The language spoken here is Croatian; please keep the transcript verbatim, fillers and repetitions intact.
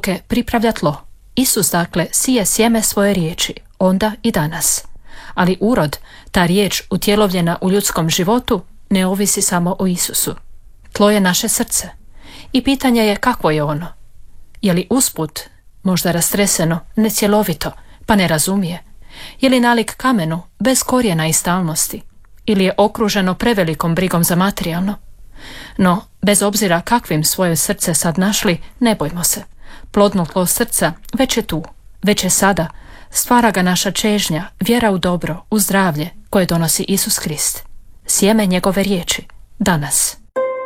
ruke pripravlja tlo. Isus dakle sije sjeme svoje riječi, onda i danas. Ali urod, ta riječ utjelovljena u ljudskom životu, ne ovisi samo o Isusu. Tlo je naše srce. I pitanje je kakvo je ono. Je li usput, možda rastreseno, necjelovito, pa ne razumije? Je li nalik kamenu, bez korijena i stalnosti? Ili je okruženo prevelikom brigom za materijalno? No, bez obzira kakvim svoje srce sad našli, ne bojmo se. Plodno tlo srca već je tu, već je sada. Stvara ga naša čežnja, vjera u dobro, u zdravlje koje donosi Isus Krist. Sjeme njegove riječi, danas.